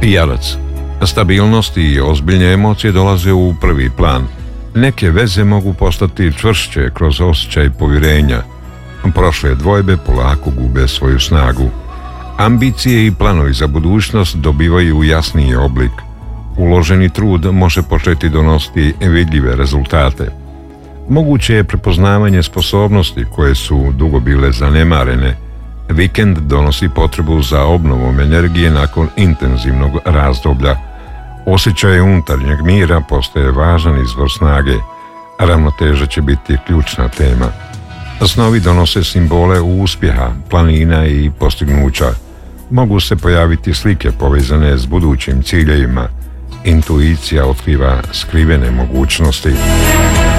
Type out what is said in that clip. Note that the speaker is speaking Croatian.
Jarac. Stabilnost i ozbiljne emocije dolaze u prvi plan. Neke veze mogu postati čvršće kroz osjećaj povjerenja. Prošle dvojbe polako gube svoju snagu. Ambicije i planovi za budućnost dobivaju jasniji oblik. Uloženi trud može početi donositi vidljive rezultate. Moguće je prepoznavanje sposobnosti koje su dugo bile zanemarene. Vikend donosi potrebu za obnovom energije nakon intenzivnog razdoblja. Osjećaj unutarnjeg mira postaje važan izvor snage. Ravnoteža će biti ključna tema. Snovi donose simbole uspjeha, planina i postignuća. Mogu se pojaviti slike povezane s budućim ciljevima. Intuicija otkriva skrivene mogućnosti.